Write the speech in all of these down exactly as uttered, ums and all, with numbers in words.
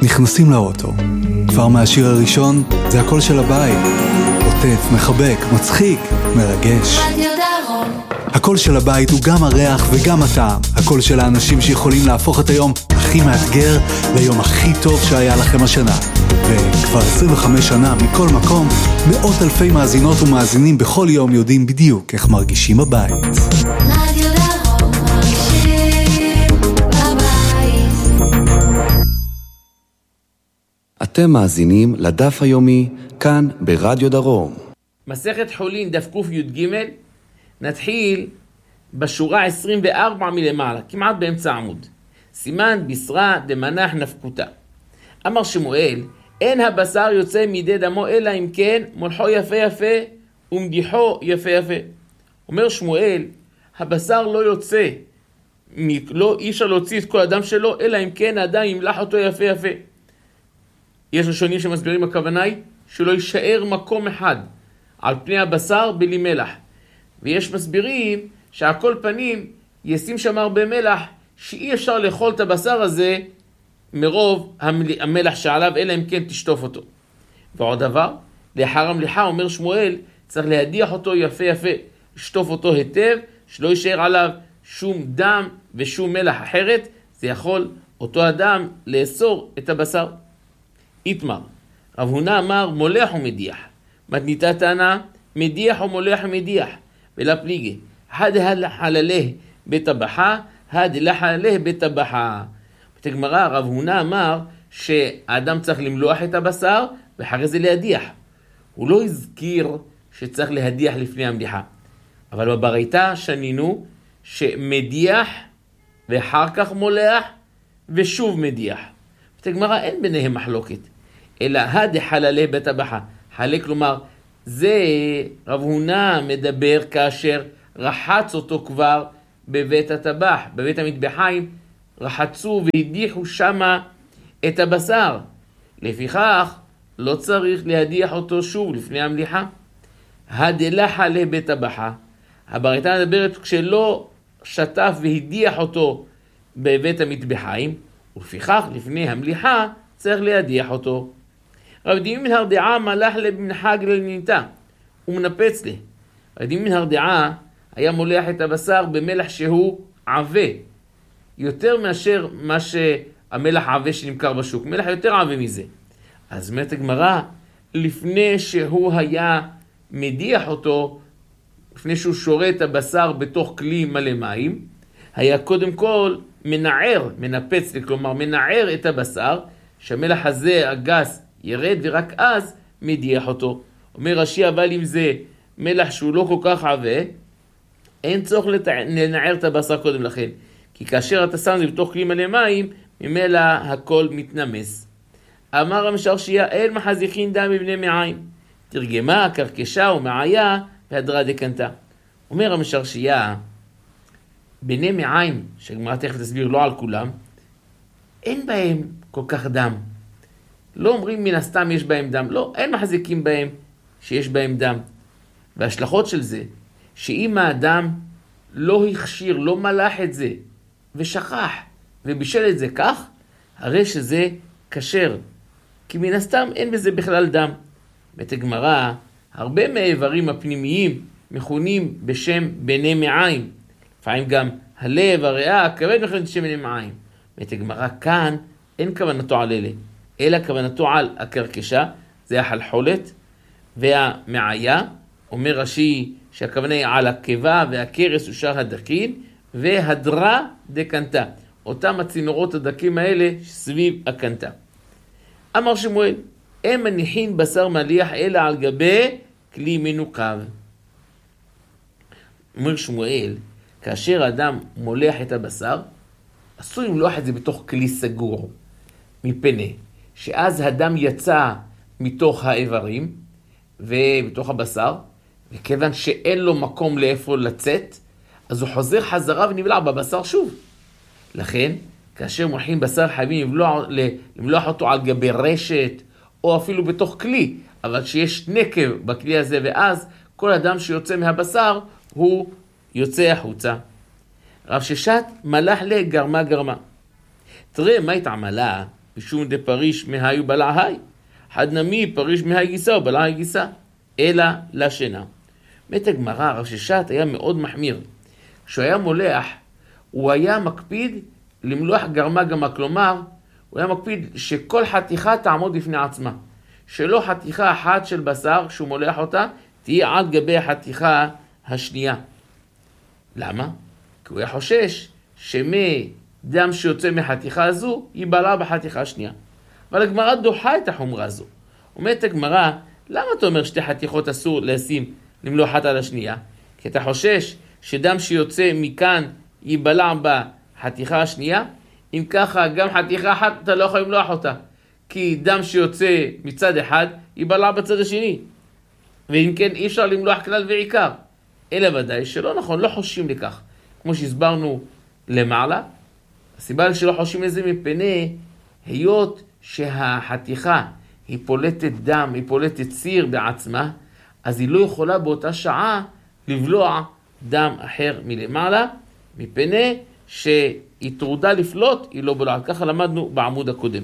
נכנסים לאוטו. כבר מהשיר הראשון זה הקול של הבית. עוטף, מחבק, מצחיק, מרגש. רדיו דרום. הקול של הבית הוא גם הריח וגם הטעם. הקול של האנשים שיכולים להפוך את היום הכי מאתגר ליום הכי טוב שהיה לכם השנה. וכבר עשרים וחמש שנה מכל מקום, מאות אלפי מאזינות ומאזינים בכל יום יודעים בדיוק איך מרגישים בבית. רדיו דרום, מרגישים בבית. אתם מאזינים לדף היומי כאן ברדיו דרום. מסכת חולין דף ק"ג, נתחיל בשורה עשרים וארבע מלמעלה, כמעט באמצע העמוד. סימן בשרה דמנח נפקותה. אמר שמואל, אין הבשר יוצא מידי דמו אלא אם כן מולחו יפה יפה ומדיחו יפה יפה. אומר שמואל, הבשר לא יוצא, לא אי אפשר להוציא את כל הדם שלו אלא אם כן האדם ימלח אותו יפה יפה. יש ראשונים שמסבירים, הכוונה היא שלא יישאר מקום אחד על פני הבשר בלי מלח. ויש מסבירים שהכל פנים ישים שם הרבה מלח, שאי אפשר לאכול את הבשר הזה מרוב המלח שעליו, אלא אם כן תשטוף אותו. ועוד דבר, לאחר המליחה אומר שמואל, צריך להדיח אותו יפה יפה, לשטוף אותו היטב, שלא יישאר עליו שום דם ושום מלח, אחרת זה יכול אותו אדם לאסור את הבשר. איתמר, רב הונא אמר מולח ומדיח. מתניתא טענה מדיח ומולח ומדיח. ולא פליגי, הד לחללה בטבחה, הד לחללה בטבחה. בתגמרא רב הונא אמר שהאדם צריך למלוח את הבשר ואחרי זה להדיח. הוא לא הזכיר שצריך להדיח לפני המליחה. אבל בברייתא שנינו שמדיח ואחר כך מולח ושוב מדיח. בתגמרא אין ביניהם מחלוקת, אלא הד חללה בטבחה. חלק כלומר, זה רב הונא מדבר כאשר רחץ אותו כבר בבית הטבח, בבית המטבחיים, רחצו והדיחו שמה את הבשר. לפיכך לא צריך להדיח אותו שוב לפני המליחה. הדלחה לבית הבחה. הברייתא מדברת כשלא שטף והדיח אותו בבית המטבחיים, ולפיכך לפני המליחה צריך להדיח אותו. רב דימי מן הרדעה מלח למנחג לניתה, הוא מנפץ לי. רב דימי מן הרדעה היה מולח את הבשר במלח שהוא עבה, יותר מאשר מה שהמלח עבה שנמכר בשוק, מלח יותר עבה מזה. אז אומרת הגמרא, לפני שהוא היה מדיח אותו, לפני שהוא שורה את הבשר בתוך כלי מלא מים, היה קודם כל מנער, מנפץ לי, כלומר מנער את הבשר, שהמלח הזה הגס ירד ורק אז מדיח אותו. אומר רש"י, אבל אם זה מלח שהוא לא כל כך עבה, אין צורך לנער את הבשר קודם לכן. כי כאשר אתה שם זה בתוך כלי מלא מים, ממילא הכל מתנמס. אמר המשרשייה, אין מחזיקין דם מבני מעיים. תרגמה, קרקשה ומעיה והדרה דקנתה. אומר המשרשייה, בני מעיים, שהגמרא תכף תסביר לא על כולם, אין בהם כל כך דם. לא אומרים מן הסתם יש בהם דם, לא, אין מחזיקים בהם שיש בהם דם. וההשלכות של זה, שאם האדם לא הכשיר, לא מלח את זה, ושכח, ובישל את זה כך, הרי שזה כשר. כי מן הסתם אין בזה בכלל דם. בתגמרא, הרבה מהאיברים הפנימיים מכונים בשם בני מעיים. לפעמים גם הלב, הריאה, הכבד מכונים בשם בני מעיים. בתגמרא כאן אין כוונתו על אלה, אלא כוונתו על הקרקשה, זה החלחולת, והמעיה, אומר רש"י שהכוונה היא על הקיבה והקרס ושאר הדקין, והדרה דקנתה, אותם הצינורות הדקים האלה סביב הקנתה. אמר שמואל, אין מניחין בשר מליח אלא על גבי כלי מנוקב. אומר שמואל, כאשר האדם מולח את הבשר, אסור למלוח את זה בתוך כלי סגור, מפני שאז הדם יצא מתוך האיברים ומתוך הבשר, וכיוון שאין לו מקום לאיפה לצאת, אז הוא חוזר חזרה ונבלע בבשר שוב. לכן, כאשר מולחים בשר חייבים למלוח אותו על גבי רשת, או אפילו בתוך כלי, אבל שיש נקב בכלי הזה, ואז כל הדם שיוצא מהבשר הוא יוצא החוצה. רב ששת מלח לגרמה גרמה. תראה מה התעמלה משום דפריש מהי ובלעהי, חד נמי פריש מהי גיסה ובלעהי גיסה, אלא לשינה. מת הגמרא, רב ששת היה מאוד מחמיר. כשהוא היה מולח, הוא היה מקפיד למלוח גרמה גמה, כלומר, הוא היה מקפיד שכל חתיכה תעמוד בפני עצמה. שלא חתיכה אחת של בשר, כשהוא מולח אותה, תהיה על גבי החתיכה השנייה. למה? כי הוא היה חושש שמדם שיוצא מחתיכה הזו, ייבלע בחתיכה השנייה. אבל הגמרא דוחה את החומרה הזו. אומרת הגמרא, למה אתה אומר שתי חתיכות אסור לשים, למלוח אחת על השנייה? כי אתה חושש שדם שיוצא מכאן ייבלע בחתיכה השנייה? אם ככה, גם חתיכה אחת אתה לא יכול למלוח אותה. כי דם שיוצא מצד אחד ייבלע בצד השני. ואם כן, אי אפשר למלוח כלל ועיקר. אלא ודאי שלא נכון, לא חושבים לכך. כמו שהסברנו למעלה, הסיבה שלא חושבים לזה מפני היות שהחתיכה היא פולטת דם, היא פולטת סיר בעצמה, אז היא לא יכולה באותה שעה לבלוע דם אחר מלמעלה, מפני שהיא טרודה לפלוט, היא לא בולעת. ככה למדנו בעמוד הקודם.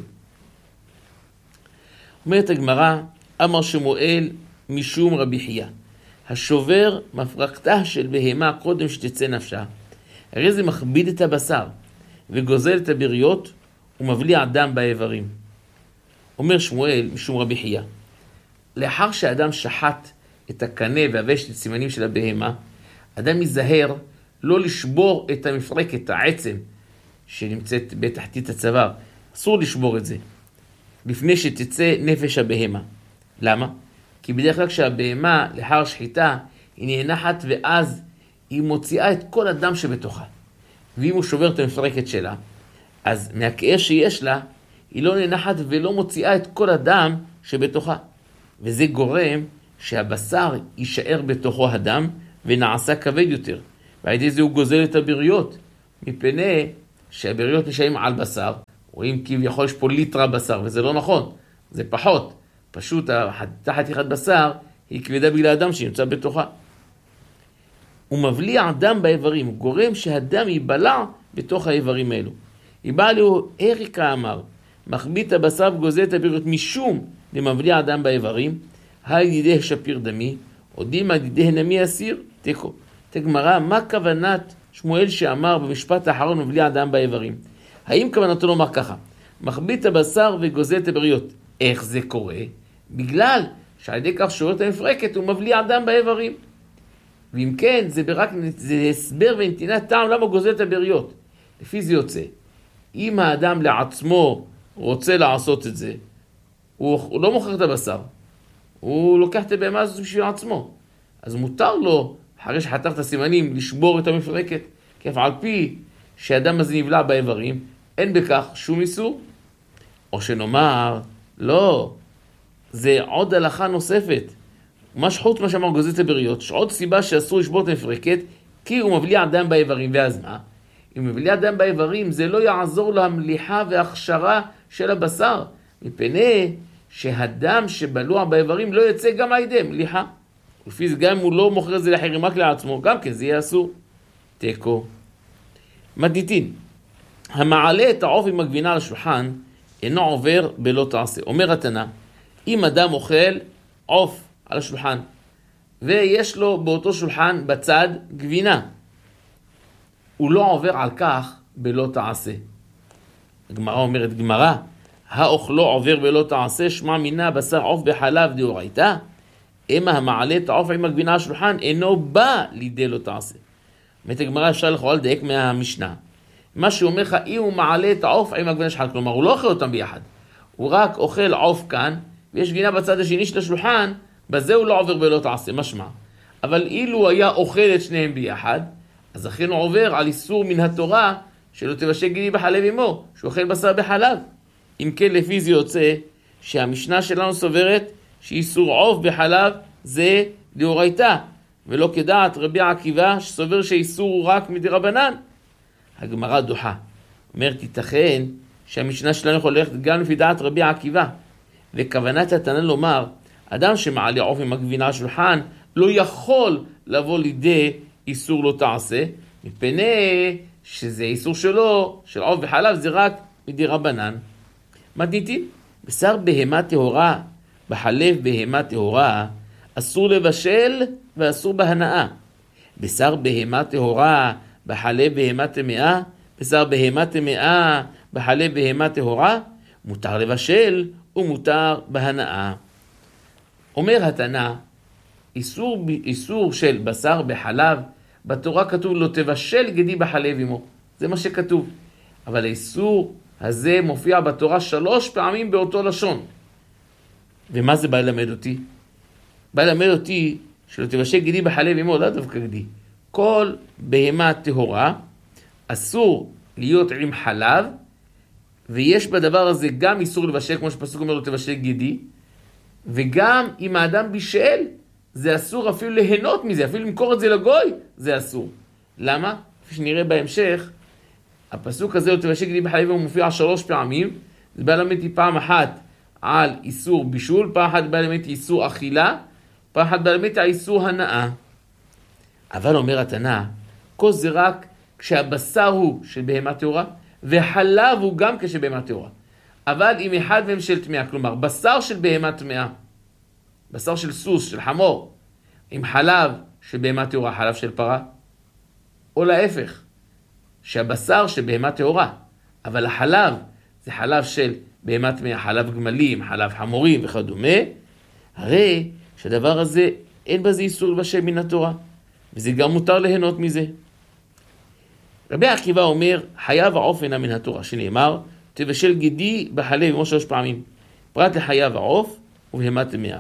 אומרת הגמרא, אמר שמואל משום רבי חייא, השובר מפרקתה של בהמה קודם שתצא נפשה, הרי זה מכביד את הבשר וגוזל את הבריות ומבליע דם באיברים. אומר שמואל משום רבי חייא, לאחר שהאדם שחט את הקנה והוושט את סימנים של הבהמה, אדם ייזהר לא לשבור את המפרקת, העצם שנמצאת בתחתית הצוואר. אסור לשבור את זה לפני שתצא נפש הבהמה. למה? כי בדרך כלל כשהבהמה לאחר שחיטה היא נאנחת ואז היא מוציאה את כל הדם שבתוכה. ואם הוא שובר את המפרקת שלה, אז מהכאב שיש לה, היא לא נאנחת ולא מוציאה את כל הדם שבתוכה. וזה גורם שהבשר יישאר בתוכו הדם ונעשה כבד יותר. ועל ידי זה הוא גוזל את הבריות, מפני שהבריות נשארים על בשר, רואים כביכול יש פה ליטרה בשר, וזה לא נכון, זה פחות. פשוט החתיכת בשר היא כבדה בגלל הדם שנמצא בתוכה. הוא מבליע דם באיברים, הוא גורם שהדם ייבלע בתוך האיברים האלו. יבא לו אריקה אמר, מחבית הבשר וגוזל את הבריות משום למבליע דם באיברים, הידידי שפיר דמי, עודים הידידי נמי אסיר, תיקו. תגמרא, מה כוונת שמואל שאמר במשפט האחרון מבליע דם באיברים? האם כוונתו לומר ככה, מחבית הבשר וגוזל את הבריות? איך זה קורה? בגלל שעל ידי כך שובר את המפרקת הוא מבליע דם באיברים. ואם כן, זה רק זה הסבר ונתינת טעם למה גוזל את הבריות. לפי זה יוצא, אם האדם לעצמו רוצה לעשות את זה, הוא, הוא לא מוכר את הבשר, הוא לוקח את הבהמה הזאת בשביל עצמו. אז מותר לו, אחרי שחתך את הסימנים, לשבור את המפרקת, כי אף על פי שהאדם הזה נבלע באיברים, אין בכך שום איסור. או שנאמר, לא, זה עוד הלכה נוספת. ממש חוץ מה שאמר גוזל את הבריות, שעוד סיבה שאסור לשבור את המפרקת, כי הוא מבליע דם באיברים. ואז מה? אם מבליע דם באיברים, זה לא יעזור להמליחה והכשרה של הבשר, מפני שהדם שבלוע באיברים לא יצא גם על ידי מליחה. לפי זה גם אם הוא לא מוכר את זה לאחרים, רק לעצמו, גם כן זה יהיה אסור. תיקו. מדיטין, המעלה את העוף עם הגבינה על השולחן, אינו עובר בלא תעשה. אומר התנא, אם אדם אוכל עוף על השולחן, ויש לו באותו שולחן בצד גבינה, הוא לא עובר על כך בלא תעשה. הגמרא אומרת, גמרא, האוכלו עובר בלא תעשה, שמע מינה בשר עוף בחלב דאורייתא, אמה המעלה את העוף עם הגבינה על השולחן, אינו בא לידי לא תעשה. באמת הגמרא אפשר לכאורה לדייק מהמשנה. מה שאומר לך, אם הוא מעלה את העוף עם הגבינה שלך, כלומר הוא לא אוכל אותם ביחד, הוא רק אוכל עוף כאן, ויש גבינה בצד השני של השולחן, בזה הוא לא עובר בלא תעשה, משמע. אבל אילו הוא היה אוכל את שניהם ביחד, אז אכן הוא עובר על איסור מן התורה, שלא תבשל גידי בחלב עמו, שהוא אוכל בשר בחלב. אם כן, לפי זה יוצא שהמשנה שלנו סוברת שאיסור עוף בחלב זה דאורייתא, ולא כדעת רבי עקיבא שסובר שאיסור הוא רק מדרבנן. הגמרא דוחה. אומרת, תיתכן שהמשנה שלנו יכול ללכת גם לפי דעת רבי עקיבא, וכוונת התנא לומר, אדם שמעלה עוף עם הגבינה על שולחן לא יכול לבוא לידי איסור לא תעשה, מפני שזה איסור שלו, של עוף וחלב, זה רק מדרבנן. מתניתין, בשר בהמה טהורה, בחלב בהמה טהורה, אסור לבשל ואסור בהנאה. בשר בהמה טהורה, בחלב בהמה טמאה, בשר בהמה טמאה, בחלב בהמה טהורה, מותר לבשל ומותר בהנאה. אומר התנא, איסור, איסור של בשר בחלב, בתורה כתוב לא תבשל גדי בחלב עמו. זה מה שכתוב. אבל האיסור הזה מופיע בתורה שלוש פעמים באותו לשון. ומה זה בא ללמד אותי? בא ללמד אותי שלא תבשל גדי בחלב עמו, לא דווקא גדי. כל בהמה טהורה אסור להיות עם חלב, ויש בדבר הזה גם איסור לבשל, כמו שפסוק אומר, לא תבשל גדי, וגם אם האדם בישל, זה אסור אפילו ליהנות מזה, אפילו למכור את זה לגוי, זה אסור. למה? כפי שנראה בהמשך, הפסוק הזה, לא תבשל גדי בחלב עמו, מופיע שלוש פעמים, זה בא ללמד פעם אחת על איסור בישול, פעם אחת בא ללמד איסור אכילה, פעם אחת בא ללמד איסור הנאה. אבל אומר התנא, כל זה רק כשהבשר הוא של בהמה טהורה, וחלב הוא גם כשל בהמה טהורה. אבל אם אחד מהם של טמאה, כלומר, בשר של בהמה טמאה, בשר של סוס, של חמור, עם חלב של בהמה טהורה, חלב של פרה, או להפך, שהבשר של בהמה טהורה, אבל החלב זה חלב של בהמה טמאה, חלב גמלים, חלב חמורים וכדומה, הרי שהדבר הזה אין בזה איסור לבשל מן התורה, וזה גם מותר ליהנות מזה. רבי עקיבא אומר, חייב העוף אינה מן התורה, שנאמר, תבשל גדי בחלב עמו שלוש פעמים, פרט לחייב העוף ובהמה טמאה.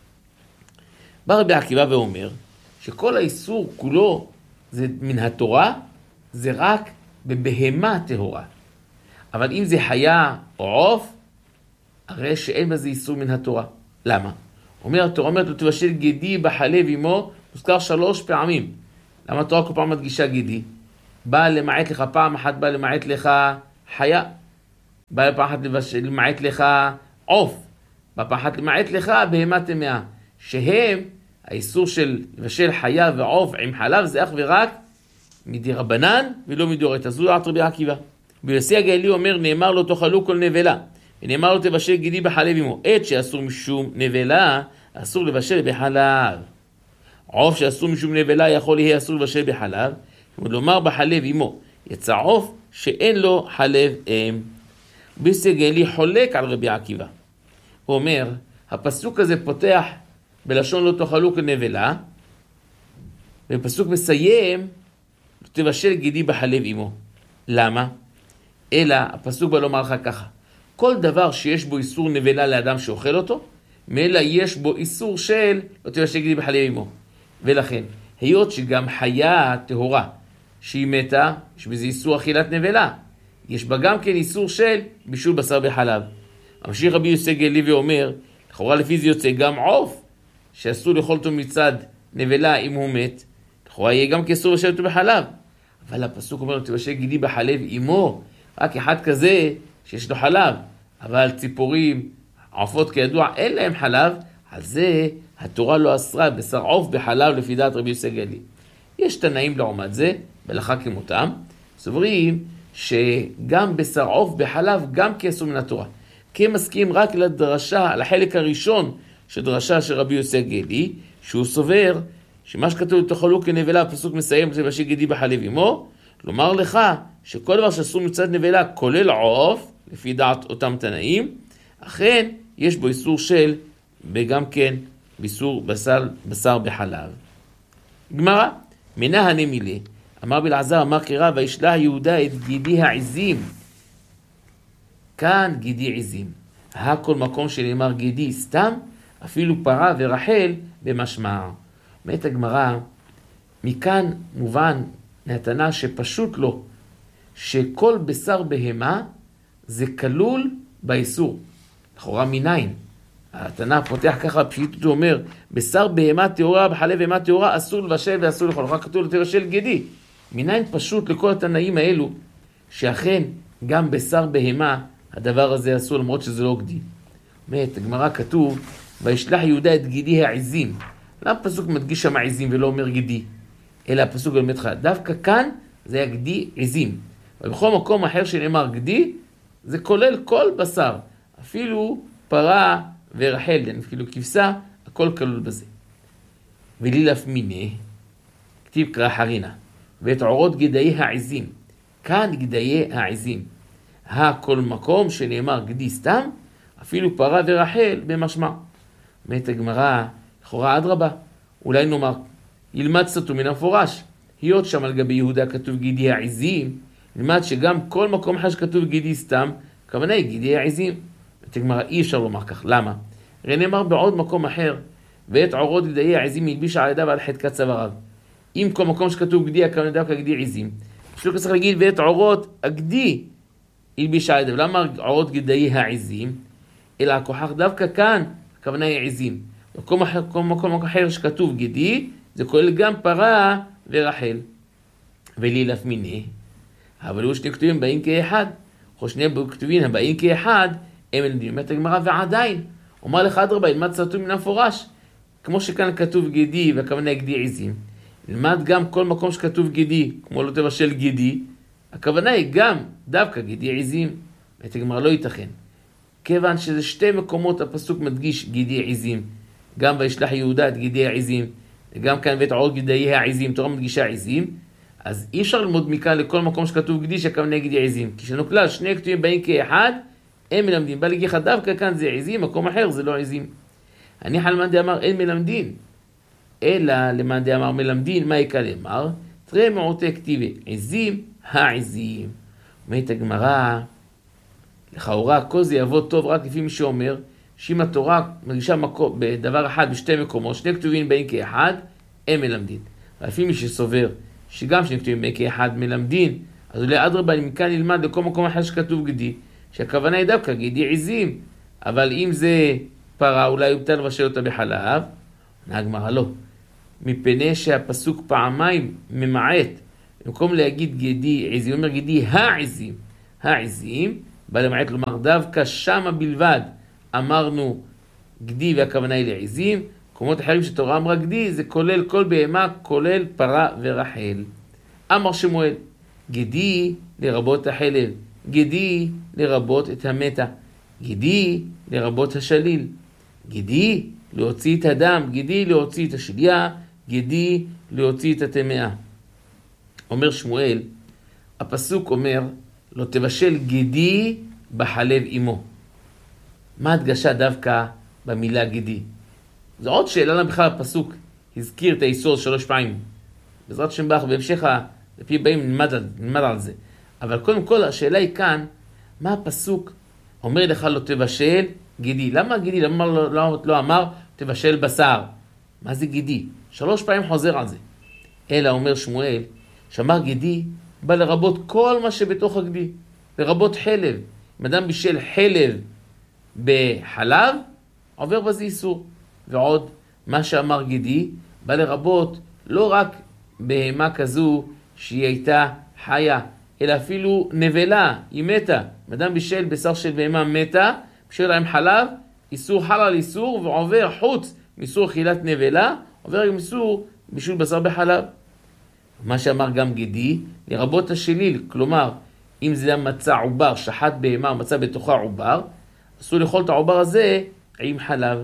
בא רבי עקיבא ואומר, שכל האיסור כולו זה מן התורה, זה רק בבהמה טהורה. אבל אם זה חיה או עוף, הרי שאין בזה איסור מן התורה. למה? אומר התורה אומרת, תבשל גדי בחלב עמו, מוזכר שלוש פעמים. למה התורה כל פעם מדגישה גדי? בא למעט לך פעם אחת, בא למעט לך חיה. בא פעם אחת למעט לך עוף. בא פעם אחת למעט לך בהמה טמאה. שהם, האיסור של לבשל חיה ועוף עם חלב, זה אך ורק מדרבנן ולא מדאורייתא. זו דעת רבי עקיבא. ביוסי הגלילי אומר, נאמר לו תאכלו כל נבלה. ונאמר לו תבשל גדי בחלב עמו. עת שאסור משום נבלה, אסור לבשל בחלב. עוף שאסור משום נבלה יכול יהיה אסור לבשל בחלב. ולומר בחלב עמו, יצא עוף שאין לו חלב אם. ביוסי הגלילי חולק על רבי עקיבא. הוא אומר, הפסוק הזה פותח בלשון לא תאכלו כנבלה, ובפסוק מסיים, תבשל גדי בחלב עמו. למה? אלא הפסוק בא לומר לך ככה, כל דבר שיש בו איסור נבלה לאדם שאוכל אותו, מאלה יש בו איסור של לא תבשל גדי בחלב עמו. ולכן, היות שגם חיה טהורה שהיא מתה, יש בזה איסור אכילת נבלה, יש בה גם כן איסור של בישול בשר בחלב. המשיך רבי יוסי הגלילי ואומר, לכאורה לפי זה יוצא גם עוף, שאסור לאכול אותו מצד נבלה אם הוא מת, לכאורה יהיה גם כאסור לבשל אותו בחלב. אבל הפסוק אומר, תבשל גדי בחלב עמו, רק אחד כזה שיש לו חלב, אבל ציפורים, עופות כידוע, אין להם חלב, על זה התורה לא אסרה בשר עוף בחלב לפי דעת רבי יוסי הגלילי. יש תנאים לעומת זה, בהלכה כמותם, סוברים שגם בשר עוף בחלב גם כאסור מן התורה. כי הם מסכים רק לדרשה, לחלק הראשון של דרשה של רבי יוסי הגלילי, שהוא סובר שמה שכתוב תאכלו כנבלה, הפסוק מסיים תבשל גדי בחלב עמו, לומר לך שכל דבר שאסור מצד נבלה, כולל עוף, לפי דעת אותם תנאים, אכן יש בו איסור של, וגם כן באיסור בשר, בשר בחלב. גמרא, מנה הנמילה, אמר בלעזר, אמר קרא, וישלח יהודה את גידי העזים. כאן גידי עזים. הכל מקום שנאמר גידי סתם, אפילו פרה ורחל במשמע. אומרת הגמרא, מכאן מובן מהתנא שפשוט לא, שכל בשר בהמה זה כלול באיסור. לכאורה מניין. התנא פותח ככה פשיטות, הוא אומר, בשר בהמה טהורה, בחלב בהמה טהורה, אסור לבשל ואסור לאכול. לכאורה כתוב לתבשל גדי. מניין פשוט לכל התנאים האלו, שאכן גם בשר בהמה, הדבר הזה אסור למרות שזה לא גדי. אומרת, הגמרא כתוב, וישלח יהודה את גידי העזים. למה הפסוק מדגיש שם העזים ולא אומר גדי? אלא הפסוק אומר לך, דווקא כאן זה היה גדי עזים. ובכל מקום אחר שנאמר גדי, זה כולל כל בשר. אפילו פרה ורחל, אפילו כבשה, הכל כלול בזה. ולילף מיני, כתיב קרא חרינה, ואת עורות גדיי העזים, כאן גדיי העזים, הכל מקום שנאמר גדי סתם, אפילו פרה ורחל במשמע. אומרת הגמרא, לכאורה אדרבה, אולי נאמר, ילמד סתו מן המפורש, היות שם על גבי יהודה כתוב גדי העזים, נלמד שגם כל מקום אחר שכתוב גדי סתם, הכוונה היא גדי העזים. אומרת הגמרא, אי אפשר לומר כך, למה? הרי נאמר בעוד מקום אחר, ואת עורות גדיי העזים ילביש על ידיו ועל חדקת צוואריו. אם כל מקום שכתוב גדי, הכוונה דווקא גדי עזים. פשוט צריך להגיד, ואת עורות הגדי ילביש על ידיו. למה עורות גדיי העזים? אלא הכוחך דווקא כאן, הכוונה היא עזים. במקום אחר, כל מקום אחר שכתוב גדי, זה כולל גם פרה ורחל. ולילף מיני, אבל הוא שני כתובים באים כאחד, או שני כתובים הבאים כאחד, הם מלמדים. אומרת הגמרא, ועדיין, אומר לך אדרבה, ילמד סתום מן המפורש, כמו שכאן כתוב גדי, והכוונה גדי עזים. נלמד גם כל מקום שכתוב גדי, כמו לא תבשל גדי, הכוונה היא גם דווקא גדי עזים. אומרת הגמרא, לא ייתכן. כיוון שזה שתי מקומות הפסוק מדגיש גדי עזים, גם וישלח יהודה את גדי העזים, וגם כאן ואת עורות גדיי העזים, תורה מדגישה עזים, אז אי אפשר ללמוד מכאן לכל מקום שכתוב גדי שהכוונה גדי עזים, כי יש לנו כלל, שני כתובים באים כאחד, הם מלמדים, בא להגיד לך דווקא כאן זה עזים, מקום אחר זה לא עזים. אני חלמן דאמר אין מלמדין, אלא למאן דאמר מלמדין, מה יקל אמר? תראה מעוטי כתיבי, עזים העזים. אומרת הגמרא, לכאורה כל זה יבוא טוב רק לפי מי שאומר, שאם התורה מגישה מקום, בדבר אחד בשתי מקומות, שני כתובים באים כאחד, הם מלמדין. ולפי מי שסובר שגם שני כתובים באים כאחד מלמדין, אז אולי אדרבה מכאן נלמד לכל מקום אחר שכתוב גדי, שהכוונה היא דווקא גדי עזים, אבל אם זה פרה, אולי הוא ניתן לבשל אותה בחלב, הגמרא לא. מפני שהפסוק פעמיים ממעט, במקום להגיד גדי עזים, הוא אומר גדי העזים, העזים, בא למעט לומר דווקא שמה בלבד, אמרנו גדי והכוונה היא לעזים, מקומות אחרים שתורה אמרה גדי, זה כולל כל בהמה, כולל פרה ורחל. אמר שמואל, גדי לרבות החלב, גדי לרבות את המתה, גדי לרבות השליל, גדי להוציא את הדם, גדי להוציא את השליה, גדי להוציא את הטמאה. אומר שמואל, הפסוק אומר, לא תבשל גדי בחלב אמו. מה הדגשה דווקא במילה גדי? זו עוד שאלה למה בכלל הפסוק הזכיר את האיסור שלוש פעמים. בעזרת השם ברך, בהמשך לפי באים נלמד, נלמד על זה. אבל קודם כל השאלה היא כאן, מה הפסוק אומר לך לא תבשל גדי? למה גדי? למה לא, לא, לא אמר תבשל בשר? מה זה גדי? שלוש פעמים חוזר על זה. אלא אומר שמואל, שאמר גדי בא לרבות כל מה שבתוך הגדי, לרבות חלב. אם אדם בישל חלב בחלב, עובר בזה איסור. ועוד, מה שאמר גדי, בא לרבות לא רק בהמה כזו שהיא הייתה חיה, אלא אפילו נבלה, היא מתה. אם אדם בישל בשר של בהמה מתה, בישל להם חלב, איסור חל על איסור, ועובר חוץ מאיסור אכילת נבלה, עובר גם איסור בישול בשר בחלב. מה שאמר גם גדי, לרבות השליל, כלומר, אם זה מצא עובר, שחט בהמה, מצא בתוכה עובר, אסור לאכול את העובר הזה עם חלב.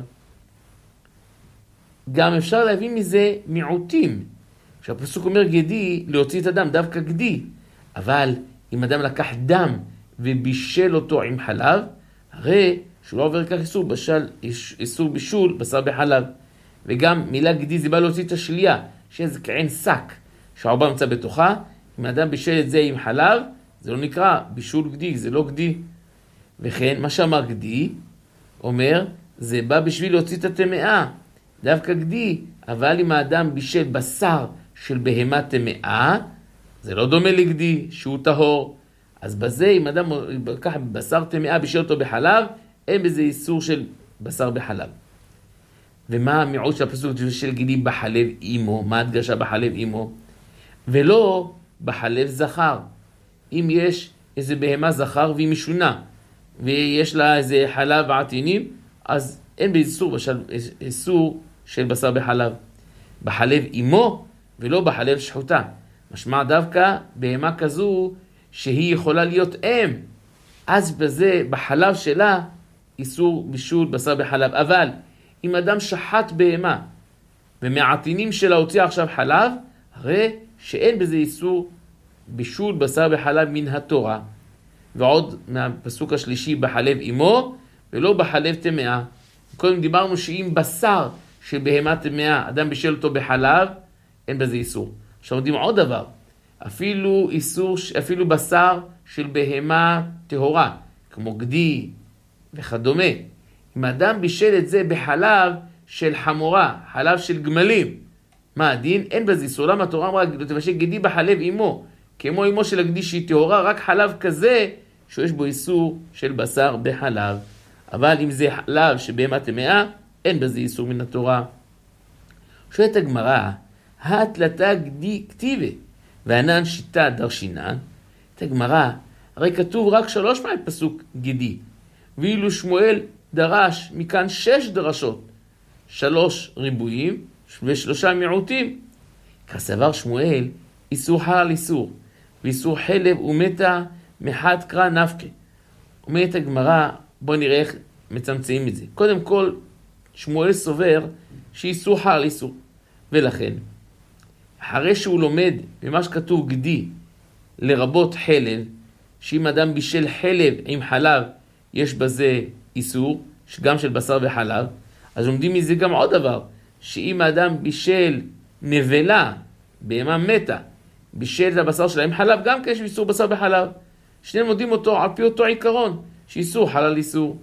גם אפשר להביא מזה מיעוטים. כשהפסוק אומר גדי, להוציא את הדם, דווקא גדי. אבל אם אדם לקח דם ובישל אותו עם חלב, הרי שהוא לא עובר כך איסור, בשל, איסור בישול בשר בחלב. וגם מילה גדי זה בא להוציא את השליה, שזה כעין שק, שהעובר מצא בתוכה. אם אדם בישל את זה עם חלב, זה לא נקרא בישול גדי, זה לא גדי. וכן, מה שאמר גדי, אומר, זה בא בשביל להוציא את הטמאה, דווקא גדי. אבל אם האדם בישל בשר של בהמה טמאה, זה לא דומה לגדי, שהוא טהור. אז בזה, אם אדם לקח בשר טמאה, בישל אותו בחלב, אין בזה איסור של בשר בחלב. ומה המיעוט של הפסוק של גדי בחלב אימו? מה הדגשה בחלב אימו? ולא בחלב זכר. אם יש איזה בהמה זכר והיא משונה, ויש לה איזה חלב עטינים, אז אין באיסור בשל, איסור של בשר בחלב. בחלב אימו ולא בחלב שחוטה. משמע דווקא בהמה כזו שהיא יכולה להיות אם, אז בזה, בחלב שלה, איסור בישול בשר בחלב. אבל אם אדם שחט בהמה ומעטינים שלה הוציא עכשיו חלב, הרי שאין בזה איסור בישול בשר בחלב מן התורה. ועוד מהפסוק השלישי, בחלב אמו ולא בחלב טמאה. קודם דיברנו שאם בשר של בהמה טמאה, אדם בישל אותו בחלב, אין בזה איסור. עכשיו יודעים עוד דבר, אפילו איסור, אפילו בשר של בהמה טהורה, כמו גדי וכדומה. אם אדם בישל את זה בחלב של חמורה, חלב של גמלים, מה הדין? אין בזה איסור. למה התורה אמרה, תבשל גדי בחלב אמו, כמו אמו של הגדי שהיא טהורה, רק חלב כזה שיש בו איסור של בשר בחלב. אבל אם זה חלב שבהמה טמאה, אין בזה איסור מן התורה. שואלת הגמרא, התלתה גדי כתיבה, וענן שיטה דרשינן. את הגמרא, הרי כתוב רק שלוש פעמים פסוק גדי, ואילו שמואל דרש מכאן שש דרשות, שלוש ריבועים ושלושה מיעוטים. כסבר שמואל, איסור חל על איסור, ואיסור חלב ומתה מחד קרא נפקה. אומרת הגמרא, בוא נראה איך מצמצמים את זה. קודם כל, שמואל סובר שאיסור חל על איסור, ולכן, אחרי שהוא לומד במה שכתוב גדי, לרבות חלב, שאם אדם בישל חלב עם חלב, יש בזה איסור, גם של בשר וחלב, אז לומדים מזה גם עוד דבר, שאם האדם בישל נבלה, בהמה מתה, בישל את הבשר שלה עם חלב, גם כן יש איסור בשר וחלב. שניהם לומדים אותו על פי אותו עיקרון, שאיסור חל על איסור.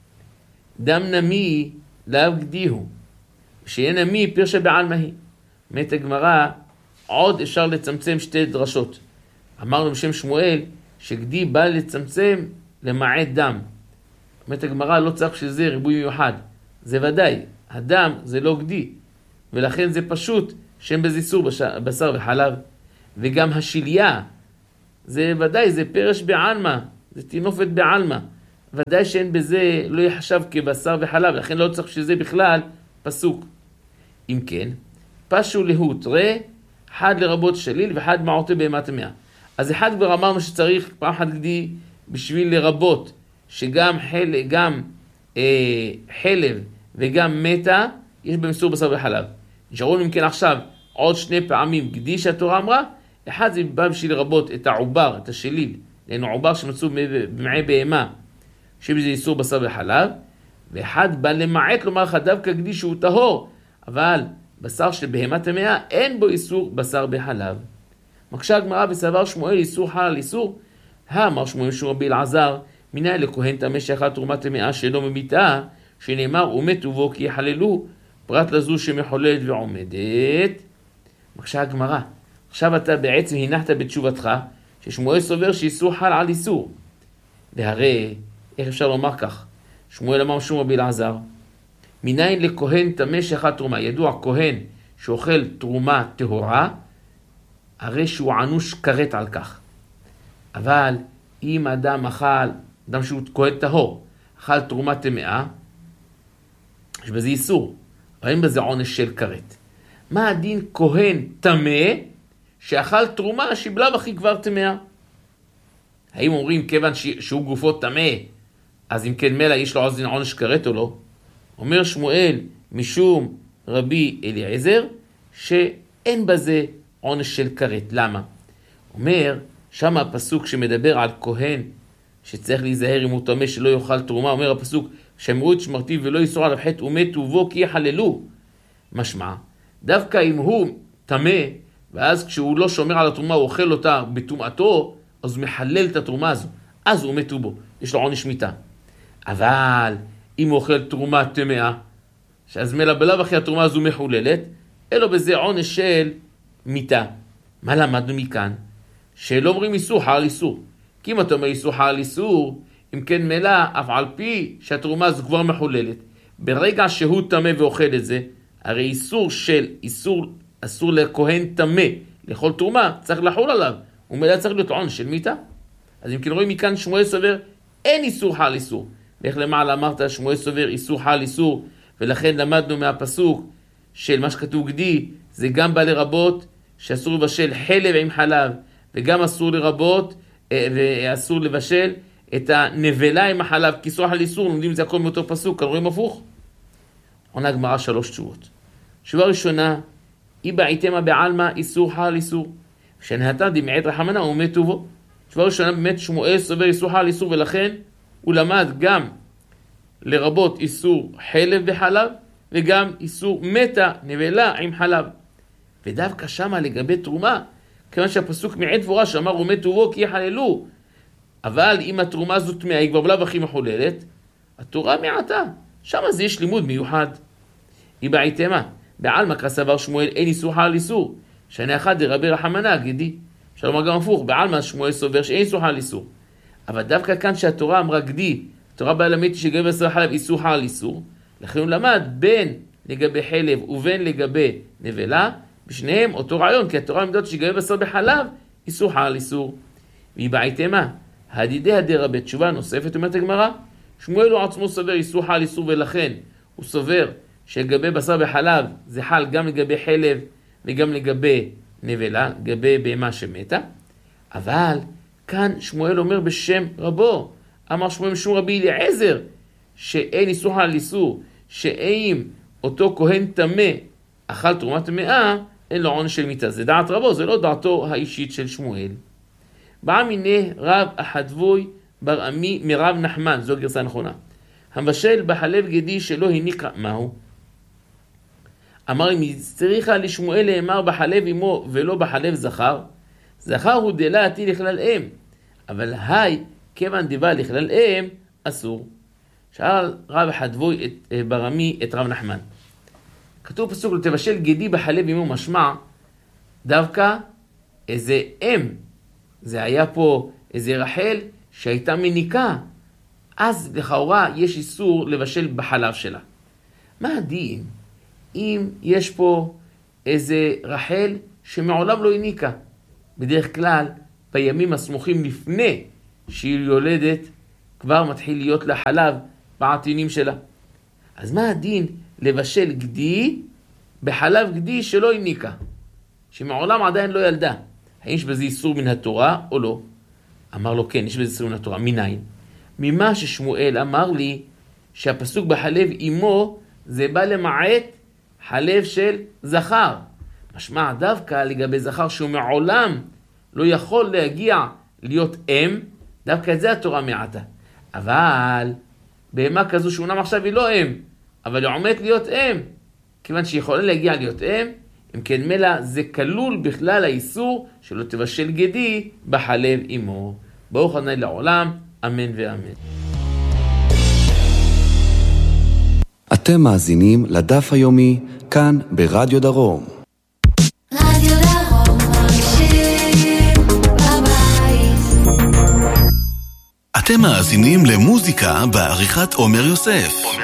דם נמי לאו גדי הוא, שיהיה נמי פרשה בעלמא היא. אומרת הגמרא, עוד אפשר לצמצם שתי דרשות. אמרנו בשם שמואל שגדי בא לצמצם למעט דם. אומרת הגמרא, לא צריך שזה ריבוי מיוחד. זה ודאי, הדם זה לא גדי, ולכן זה פשוט שאין בזה איסור בשר וחלב. וגם השיליה, זה ודאי, זה פרש בעלמא, זה תינופת בעלמא. ודאי שאין בזה, לא יחשב כבשר וחלב, לכן לא צריך שזה בכלל פסוק. אם כן, פשו להות, ראה, אחד לרבות שליל ואחד מעוטה בהמה טמאה. אז אחד כבר אמרנו שצריך פעם אחת גדי בשביל לרבות, שגם חל, גם, אה, חלב וגם מתה, יש בהם איסור בשר וחלב. נשארו אם כן עכשיו עוד שני פעמים גדי שהתורה אמרה, אחד זה בא בשביל לרבות את העובר, את השליל, לנו עובר שמצאו במעי בהמה, שבזה איסור בשר וחלב, ואחד בא למעט לומר לך דווקא גדי שהוא טהור, אבל בשר של בהמה טמאה אין בו איסור בשר בחלב. מקשה הגמרא וסבר שמואל איסור חל על איסור, האמר שמואל שהוא רבי אלעזר, מנין לכהן טמא שאכל תרומה טמאה שלא ממיתה, שנאמר ומתו בו כי יחללו, פרט לזו שמחוללת ועומדת. מקשה הגמרא, עכשיו אתה בעצם הנחת בתשובתך, ששמואל סובר שאיסור חל על איסור. והרי, איך אפשר לומר כך? שמואל אמר שום רבי אלעזר, מנין לכהן טמא שאכל תרומה, ידוע כהן שאוכל תרומה טהורה, הרי שהוא ענוש כרת על כך. אבל אם אדם אכל, אדם שהוא כהן טהור, אכל תרומה טמאה, יש בזה איסור, אבל אין בזה עונש של כרת. מה הדין כהן טמא שאכל תרומה שבלב הכי כבר טמאה? האם אומרים כיוון שהוא גופו טמא, אז אם כן מלא יש לו עוז דין עונש כרת או לא? אומר שמואל משום רבי אליעזר שאין בזה עונש של כרת. למה? אומר שם הפסוק שמדבר על כהן שצריך להיזהר אם הוא טמא שלא יאכל תרומה, אומר הפסוק שמרו את שמרתי ולא יסור עליו חטא ומתו בו כי יחללו. משמע, דווקא אם הוא טמא ואז כשהוא לא שומר על התרומה הוא אוכל אותה בטומאתו, אז הוא מחלל את התרומה הזו, אז הוא מתו בו, יש לו עונש מיתה. אבל אם הוא אוכל תרומה טמאה, שאז מלא בלב אחרי התרומה הזו מחוללת, אלו בזה עונש של מיתה. מה למדנו מכאן? שלא אומרים איסור חל על איסור. כי אם אתה אומר איסור חל על איסור, אם כן מלא, אף על פי שהתרומה הזו כבר מחוללת, ברגע שהוא טמא ואוכל את זה, הרי איסור של איסור, אסור לכהן טמא לאכול תרומה, צריך לחול עליו. ומלא צריך להיות עונש של מיתה. אז אם כן רואים מכאן שמואל סובר, אין איסור חל על איסור. ואיך למעלה אמרת שמואל סובר איסור חל על איסור, ולכן למדנו מהפסוק של מה שכתוב גדי, זה גם בא לרבות שאסור לבשל חלב עם חלב, וגם אסור לרבות, ואסור לבשל את הנבלה עם החלב, כיסוח על איסור, לומדים את זה הכל מאותו פסוק, כאן רואים הפוך. עונה גמרא שלוש תשובות. תשובה ראשונה, אי בעיתמה בעלמא איסור חל איסור, שנהתה דמעט רחמנה ומת טובו. תשובה ראשונה, באמת שמואל סובר איסור חל איסור, ולכן הוא למד גם לרבות איסור חלב וחלב, וגם איסור מתה, נבלה עם חלב. ודווקא שמה לגבי תרומה, כיוון שהפסוק מעט דבורה שאמר ומת טובו כי יחללו, אבל אם התרומה הזו טמאה, היא כבר בלב הכי מחוללת, התורה מעטה, שמה זה יש לימוד מיוחד. היא בעיתמה, בעלמא כסבר שמואל אין איסור חל איסור, שאני אחד דרבי רחמנה גדי. אפשר לומר גם הפוך, בעלמא שמואל סובר שאין איסור חל איסור. אבל דווקא כאן שהתורה אמרה גדי, התורה באה למד שגבי בשר חלב איסור חל איסור, לכן הוא למד בין לגבי חלב ובין לגבי נבלה, בשניהם אותו רעיון, כי התורה למדות שגבי בשר בחלב איסור חל איסור. והיא בעיתמה, הדידי הדרה בתשובה נוספת, אומרת הגמרא, שמואל הוא עצמו סובר איסור חל איסור, ולכן הוא סובר שלגבי בשר בחלב זה חל גם לגבי חלב וגם לגבי נבלה, לגבי בהמה שמתה. אבל כאן שמואל אומר בשם רבו, אמר שמואל משום רבי אליעזר, שאין איסור חל איסור, שאם אותו כהן טמא אכל תרומה טמאה, אין לו עונש של מיתה. זה דעת רבו, זה לא דעתו האישית של שמואל. בא מיני רב אחדבוי בר עמי מרב נחמן, זו גרסה נכונה. המבשל בחלב גדי שלא הניקה, מהו? אמר אם צריכה לשמואל לאמר בחלב אמו ולא בחלב זכר, זכר הוא דלה עתי לכלל אם, אבל היי כיוון דיבה לכלל אם אסור. שאל רב אחדבוי את בר עמי את רב נחמן. כתוב פסוק לתבשל גדי בחלב אמו, משמע דווקא איזה אם, זה היה פה איזה רחל שהייתה מניקה, אז לכאורה יש איסור לבשל בחלב שלה. מה הדין אם יש פה איזה רחל שמעולם לא הניקה? בדרך כלל בימים הסמוכים לפני שהיא יולדת כבר מתחיל להיות לה חלב בעטינים שלה. אז מה הדין לבשל גדי בחלב גדי שלא הניקה, שמעולם עדיין לא ילדה? האם יש בזה איסור מן התורה או לא? אמר לו כן, יש בזה איסור מן התורה. מניין? ממה ששמואל אמר לי שהפסוק בחלב אמו זה בא למעט חלב של זכר. משמע דווקא לגבי זכר שהוא מעולם לא יכול להגיע להיות אם, דווקא את זה התורה מעטה. אבל בהמה כזו שאומנם עכשיו היא לא אם, אבל היא עומדת להיות אם, כיוון שהיא יכולה להגיע להיות אם, אם כן מלה זה כלול בכלל האיסור שלא תבשל גדי בחלב אמו. ברוך ה' לעולם, אמן ואמן. אתם מאזינים לדף היומי כאן ברדיו דרום. רדיו דרום מרגישים בבית. אתם מאזינים למוזיקה בעריכת עומר יוסף.